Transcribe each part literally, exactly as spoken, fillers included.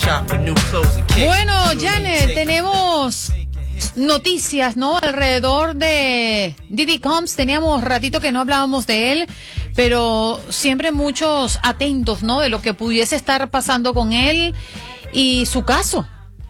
Bueno, Janet, tenemos noticias, ¿no? Alrededor de Diddy Combs. Teníamos ratito que no hablábamos de él, pero siempre muchos atentos, ¿no? De lo que pudiese estar pasando con él y su caso.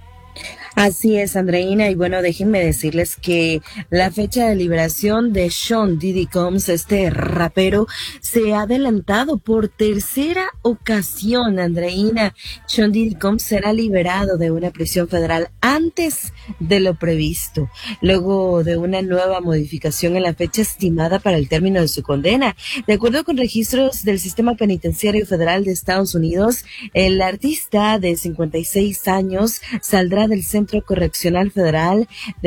Así es, Andreina, y bueno, déjenme decirles que la fecha de liberación de Sean Diddy Combs, este rapero, se ha adelantado por tercera ocasión, Andreina. Sean Diddy Combs será liberado de una prisión federal antes de lo previsto, luego de una nueva modificación en la fecha estimada para el término de su condena. De acuerdo con registros del Sistema Penitenciario Federal de Estados Unidos, el artista de cincuenta y seis años saldrá del Centro Correccional Federal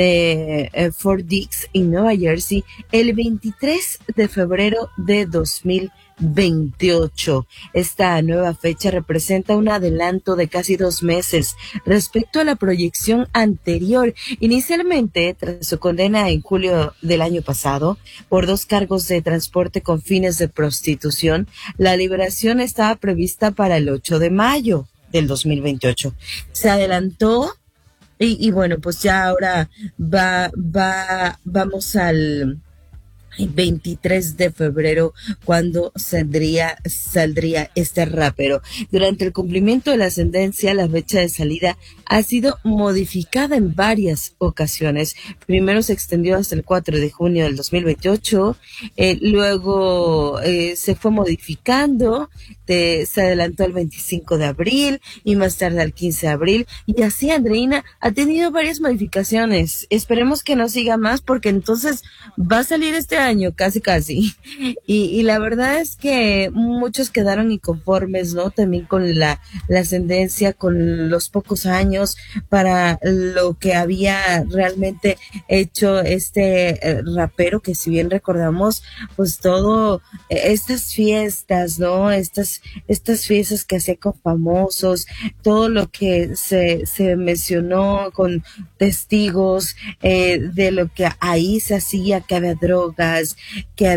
de eh, Fort Dix en Nueva Jersey el veintitrés de febrero de dos mil veintiocho. Esta nueva fecha representa un adelanto de casi dos meses respecto a la proyección anterior. Inicialmente, tras su condena en julio del año pasado por dos cargos de transporte con fines de prostitución, la liberación estaba prevista para el ocho de mayo del dos mil veintiocho. Se adelantó y, y bueno, pues ya ahora va, va, vamos al veintitrés de febrero cuando saldría, saldría este rapero. Durante el cumplimiento de la sentencia, la fecha de salida ha sido modificada en varias ocasiones. Primero se extendió hasta el cuatro de junio del dos mil veintiocho, eh, luego eh, se fue modificando, de, se adelantó al veinticinco de abril y más tarde al quince de abril, y así, Andreina, ha tenido varias modificaciones. Esperemos que no siga más, porque entonces va a salir este año, casi casi. Y, y la verdad es que muchos quedaron inconformes, ¿no? También con la, la sentencia, con los pocos años para lo que había realmente hecho este eh, rapero, que si bien recordamos, pues todo, eh, estas fiestas, ¿no? Estas, estas fiestas que hacía con famosos, todo lo que se, se mencionó con testigos, eh, de lo que ahí se hacía, que había drogas, que